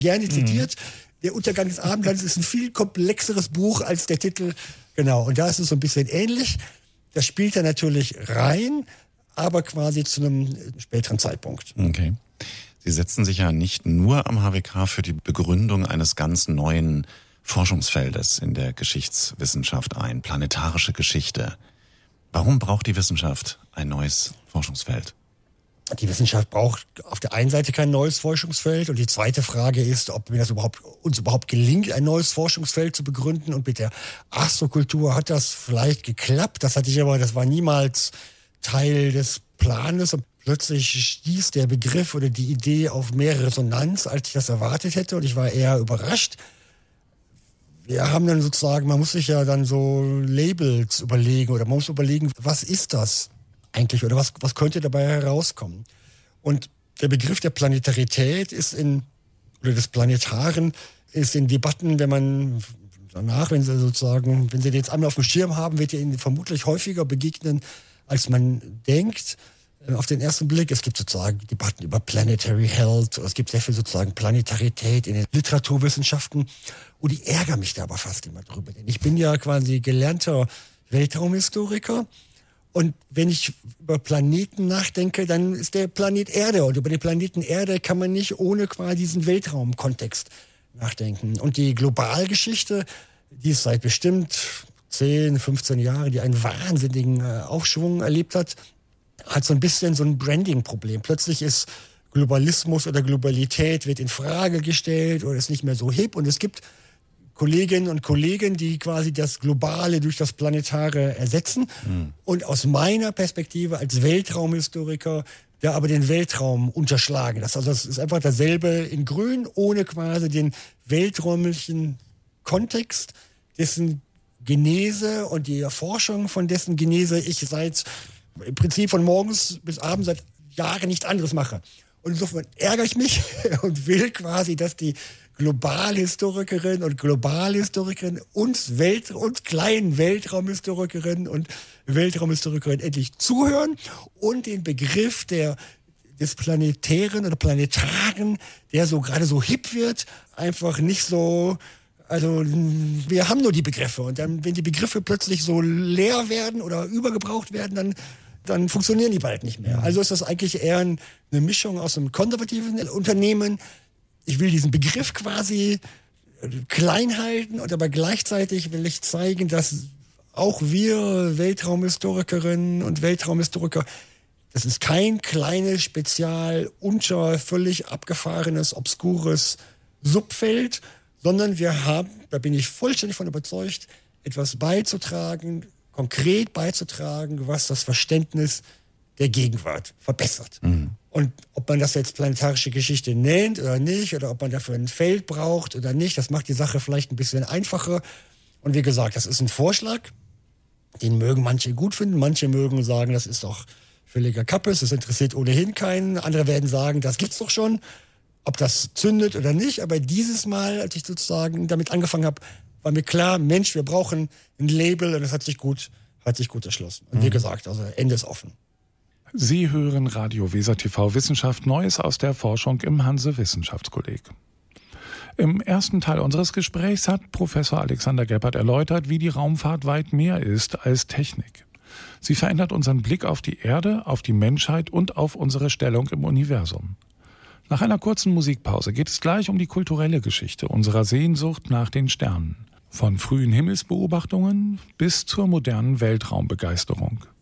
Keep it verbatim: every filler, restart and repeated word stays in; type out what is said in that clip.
gerne zitiert. Mhm. Der Untergang des Abendlandes ist ein viel komplexeres Buch als der Titel. Genau, und da ist es so ein bisschen ähnlich. Das spielt er natürlich rein, aber quasi zu einem späteren Zeitpunkt. Okay. Sie setzen sich ja nicht nur am H W K für die Begründung eines ganz neuen Forschungsfeldes in der Geschichtswissenschaft ein, planetarische Geschichte. Warum braucht die Wissenschaft ein neues Forschungsfeld? Die Wissenschaft braucht auf der einen Seite kein neues Forschungsfeld und die zweite Frage ist, ob mir das überhaupt, uns überhaupt gelingt, ein neues Forschungsfeld zu begründen. Und mit der Astrokultur hat das vielleicht geklappt. Das hatte ich aber, das war niemals Teil des Planes. Und plötzlich stieß der Begriff oder die Idee auf mehr Resonanz, als ich das erwartet hätte. Und ich war eher überrascht. Wir haben dann sozusagen, man muss sich ja dann so Labels überlegen oder man muss überlegen, was ist das eigentlich oder was, was könnte dabei herauskommen? Und der Begriff der Planetarität ist in, oder des Planetaren ist in Debatten, wenn man danach, wenn Sie sozusagen, wenn Sie den jetzt einmal auf dem Schirm haben, wird er Ihnen vermutlich häufiger begegnen, als man denkt. Auf den ersten Blick, es gibt sozusagen Debatten über Planetary Health, es gibt sehr viel sozusagen Planetarität in den Literaturwissenschaften und ich ärgere mich da aber fast immer drüber, denn ich bin ja quasi gelernter Weltraumhistoriker und wenn ich über Planeten nachdenke, dann ist der Planet Erde und über den Planeten Erde kann man nicht ohne quasi diesen Weltraumkontext nachdenken. Und die Globalgeschichte, die es seit bestimmt zehn, fünfzehn Jahren, die einen wahnsinnigen Aufschwung erlebt hat, hat so ein bisschen so ein Branding-Problem. Plötzlich ist Globalismus oder Globalität wird in Frage gestellt oder ist nicht mehr so hip und es gibt Kolleginnen und Kollegen, die quasi das Globale durch das Planetare ersetzen. Mhm. Und aus meiner Perspektive als Weltraumhistoriker da aber den Weltraum unterschlagen. Das, also das ist einfach dasselbe in Grün, ohne quasi den welträumlichen Kontext, dessen Genese und die Erforschung von dessen Genese ich seit im Prinzip von morgens bis abends seit Jahren nichts anderes mache. Und insofern ärgere ich mich und will quasi, dass die Globalhistorikerinnen und Globalhistorikerinnen und, Welt- und kleinen Weltraumhistorikerinnen und Weltraumhistorikerinnen endlich zuhören und den Begriff der, des Planetären oder Planetaren, der so gerade so hip wird, einfach nicht so. Also wir haben nur die Begriffe und dann, wenn die Begriffe plötzlich so leer werden oder übergebraucht werden, dann, dann funktionieren die bald nicht mehr. Also ist das eigentlich eher eine Mischung aus einem konservativen Unternehmen. Ich will diesen Begriff quasi klein halten und aber gleichzeitig will ich zeigen, dass auch wir Weltraumhistorikerinnen und Weltraumhistoriker, das ist kein kleines Spezial unter völlig abgefahrenes, obskures Subfeld, sondern wir haben, da bin ich vollständig von überzeugt, etwas beizutragen, konkret beizutragen, was das Verständnis der Gegenwart verbessert. Mhm. Und ob man das jetzt planetarische Geschichte nennt oder nicht, oder ob man dafür ein Feld braucht oder nicht, das macht die Sache vielleicht ein bisschen einfacher. Und wie gesagt, das ist ein Vorschlag, den mögen manche gut finden, manche mögen sagen, das ist doch völliger Kappes, das interessiert ohnehin keinen. Andere werden sagen, das gibt's doch schon. Ob das zündet oder nicht, aber dieses Mal, als ich sozusagen damit angefangen habe, war mir klar, Mensch, wir brauchen ein Label und das hat sich gut, hat sich gut erschlossen. Und wie gesagt, also Ende ist offen. Sie hören Radio Weser T V Wissenschaft, Neues aus der Forschung im Hanse-Wissenschaftskolleg. Im ersten Teil unseres Gesprächs hat Professor Alexander Geppert erläutert, wie die Raumfahrt weit mehr ist als Technik. Sie verändert unseren Blick auf die Erde, auf die Menschheit und auf unsere Stellung im Universum. Nach einer kurzen Musikpause geht es gleich um die kulturelle Geschichte unserer Sehnsucht nach den Sternen. Von frühen Himmelsbeobachtungen bis zur modernen Weltraumbegeisterung.